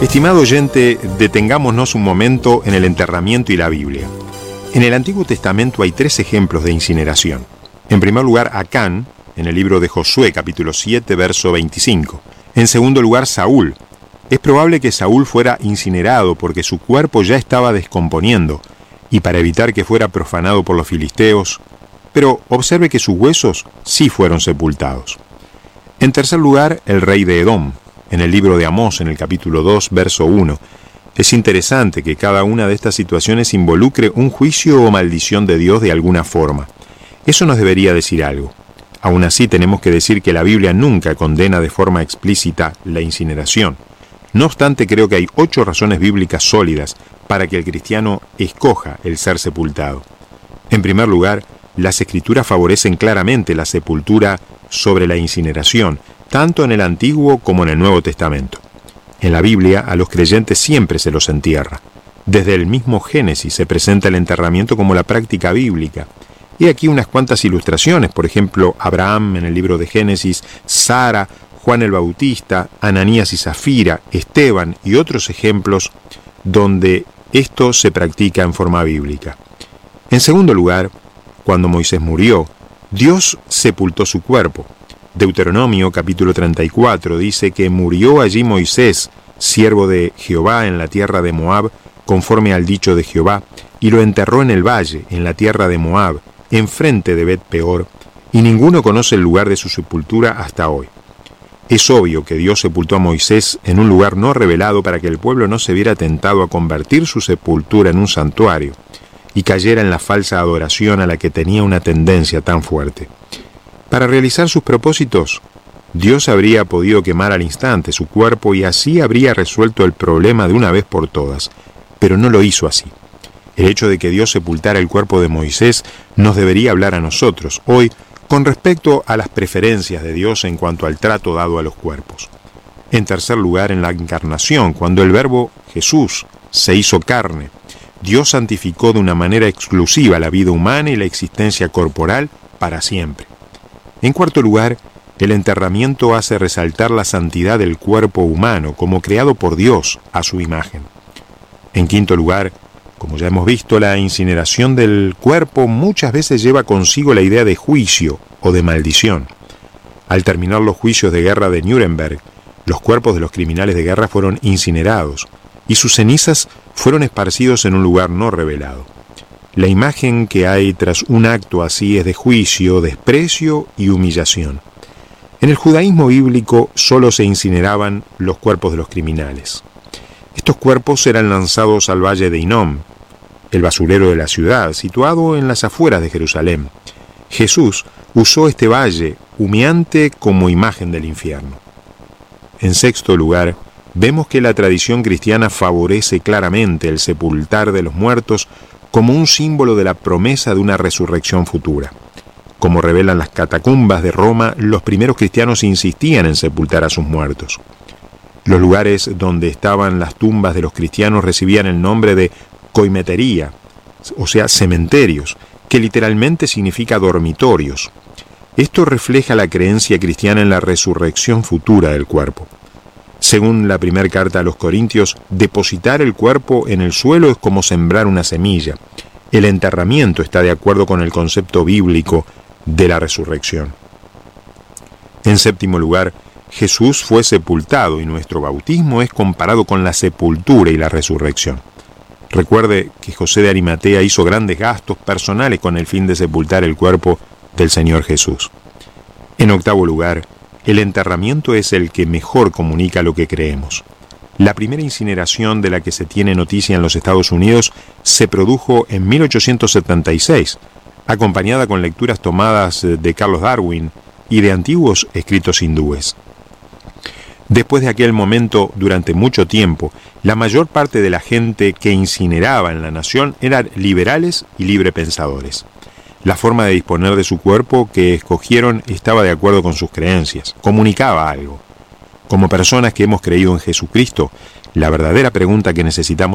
Estimado oyente, detengámonos un momento en el enterramiento y la Biblia. En el Antiguo Testamento hay 3 ejemplos de incineración. En primer lugar, Acán, en el libro de Josué, capítulo 7, verso 25. En segundo lugar, Saúl. Es probable que Saúl fuera incinerado porque su cuerpo ya estaba descomponiendo y para evitar que fuera profanado por los filisteos, pero observe que sus huesos sí fueron sepultados. En tercer lugar, el rey de Edom, en el libro de Amós, en el capítulo 2, verso 1. Es interesante que cada una de estas situaciones involucre un juicio o maldición de Dios de alguna forma. Eso nos debería decir algo. Aún así, tenemos que decir que la Biblia nunca condena de forma explícita la incineración. No obstante, creo que hay 8 razones bíblicas sólidas para que el cristiano escoja el ser sepultado. En primer lugar, las Escrituras favorecen claramente la sepultura sobre la incineración, tanto en el Antiguo como en el Nuevo Testamento. En la Biblia, a los creyentes siempre se los entierra. Desde el mismo Génesis se presenta el enterramiento como la práctica bíblica. Y aquí unas cuantas ilustraciones, por ejemplo, Abraham en el libro de Génesis, Sara, Juan el Bautista, Ananías y Zafira, Esteban y otros ejemplos donde esto se practica en forma bíblica. En segundo lugar, cuando Moisés murió, Dios sepultó su cuerpo. Deuteronomio capítulo 34 dice que murió allí Moisés, siervo de Jehová en la tierra de Moab, conforme al dicho de Jehová, y lo enterró en el valle, en la tierra de Moab, enfrente de Bet-peor, y ninguno conoce el lugar de su sepultura hasta hoy. Es obvio que Dios sepultó a Moisés en un lugar no revelado para que el pueblo no se viera tentado a convertir su sepultura en un santuario y cayera en la falsa adoración a la que tenía una tendencia tan fuerte. Para realizar sus propósitos, Dios habría podido quemar al instante su cuerpo y así habría resuelto el problema de una vez por todas, pero no lo hizo así. El hecho de que Dios sepultara el cuerpo de Moisés nos debería hablar a nosotros hoy con respecto a las preferencias de Dios en cuanto al trato dado a los cuerpos. En tercer lugar, en la encarnación, cuando el verbo Jesús se hizo carne, Dios santificó de una manera exclusiva la vida humana y la existencia corporal para siempre. En cuarto lugar, el enterramiento hace resaltar la santidad del cuerpo humano como creado por Dios a su imagen. En quinto lugar, como ya hemos visto, la incineración del cuerpo muchas veces lleva consigo la idea de juicio o de maldición. Al terminar los juicios de guerra de Nuremberg, los cuerpos de los criminales de guerra fueron incinerados y sus cenizas fueron esparcidos en un lugar no revelado. La imagen que hay tras un acto así es de juicio, desprecio y humillación. En el judaísmo bíblico solo se incineraban los cuerpos de los criminales. Estos cuerpos eran lanzados al valle de Hinnom, el basurero de la ciudad, situado en las afueras de Jerusalén. Jesús usó este valle humeante como imagen del infierno. En sexto lugar, vemos que la tradición cristiana favorece claramente el sepultar de los muertos como un símbolo de la promesa de una resurrección futura. Como revelan las catacumbas de Roma, los primeros cristianos insistían en sepultar a sus muertos. Los lugares donde estaban las tumbas de los cristianos recibían el nombre de coimetería, o sea, cementerios, que literalmente significa dormitorios. Esto refleja la creencia cristiana en la resurrección futura del cuerpo. Según la primera carta a los Corintios, depositar el cuerpo en el suelo es como sembrar una semilla. El enterramiento está de acuerdo con el concepto bíblico de la resurrección. En séptimo lugar, Jesús fue sepultado y nuestro bautismo es comparado con la sepultura y la resurrección. Recuerde que José de Arimatea hizo grandes gastos personales con el fin de sepultar el cuerpo del Señor Jesús. En octavo lugar, el enterramiento es el que mejor comunica lo que creemos. La primera incineración de la que se tiene noticia en los Estados Unidos se produjo en 1876, acompañada con lecturas tomadas de Carlos Darwin y de antiguos escritos hindúes. Después de aquel momento, durante mucho tiempo, la mayor parte de la gente que incineraba en la nación eran liberales y librepensadores. La forma de disponer de su cuerpo que escogieron estaba de acuerdo con sus creencias, comunicaba algo. Como personas que hemos creído en Jesucristo, la verdadera pregunta que necesitamos